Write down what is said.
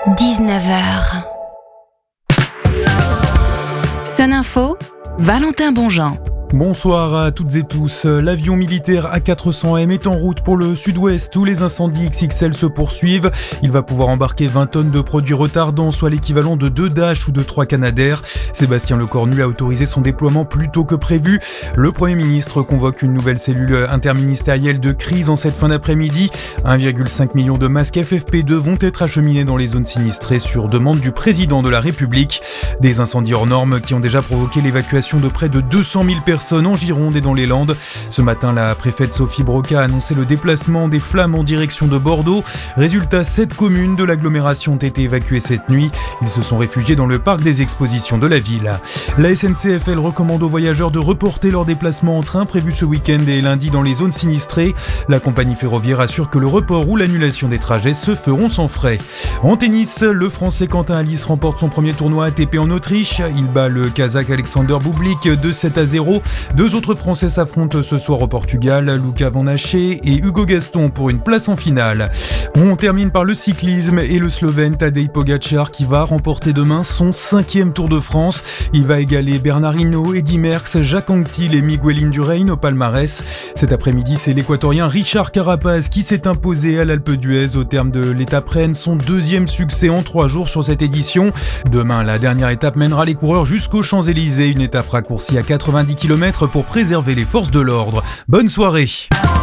19h. Sun Info, Valentin Bonjean. Bonsoir à toutes et tous. L'avion militaire A400M est en route pour le sud-ouest où les incendies XXL se poursuivent. Il va pouvoir embarquer 20 tonnes de produits retardants, soit l'équivalent de 2 Dash ou de 3 Canadair. Sébastien Lecornu a autorisé son déploiement plus tôt que prévu. Le Premier ministre convoque une nouvelle cellule interministérielle de crise en cette fin d'après-midi. 1,5 million de masques FFP2 vont être acheminés dans les zones sinistrées sur demande du président de la République. Des incendies hors normes qui ont déjà provoqué l'évacuation de près de 200 000 personnes en Gironde et dans les Landes. Ce matin, la préfète Sophie Broca a annoncé le déplacement des flammes en direction de Bordeaux. Résultat, 7 communes de l'agglomération ont été évacuées cette nuit. Ils se sont réfugiés dans le parc des expositions de la ville. La SNCF, elle, recommande aux voyageurs de reporter leur déplacement en train prévu ce week-end et lundi dans les zones sinistrées. La compagnie ferroviaire assure que le report ou l'annulation des trajets se feront sans frais. En tennis, le Français Quentin Halys remporte son premier tournoi ATP en Autriche. Il bat le Kazakh Alexander Bublik de 7-0. 2 autres Français s'affrontent ce soir au Portugal, Luca Van Haché et Hugo Gaston pour une place en finale. On termine par le cyclisme et le Slovène Tadej Pogačar qui va remporter demain son 5e Tour de France. Il va égaler Bernard Hinault, Eddy Merckx, Jacques Anquetil et Miguel Indurain au palmarès. Cet après-midi, c'est l'Équatorien Richard Carapaz qui s'est imposé à l'Alpe d'Huez au terme de l'étape Rennes, son 2e succès en 3 jours sur cette édition. Demain, la dernière étape mènera les coureurs jusqu'aux Champs-Élysées, une étape raccourcie à 90 km pour préserver les forces de l'ordre. Bonne soirée.